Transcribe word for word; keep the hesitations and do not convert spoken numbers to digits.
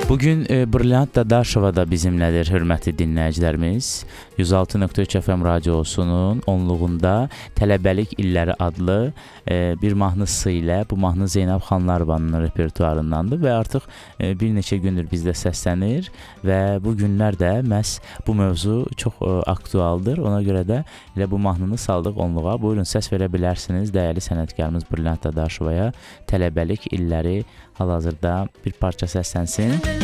Bugün e, Brilliant Dadaşova da bizimlədir, hörmətli dinləyicilərimiz. yüz altı nöqtə üç F M radiosunun onluğunda Tələbəlik illəri adlı e, bir mahnısı ilə, bu mahnı Zeynəb Xanlarovanın repertuarındandır və artıq e, bir neçə gündür bizdə səslənir və bu günlər də məhz bu mövzu çox e, aktualdır. Ona görə də elə bu mahnını saldıq onluğa. Buyurun, səs verə bilərsiniz dəyərli sənətkarımız Brilliant Dadaşovaya. Tələbəlik illəri hal-hazırda bir parça səslənsin.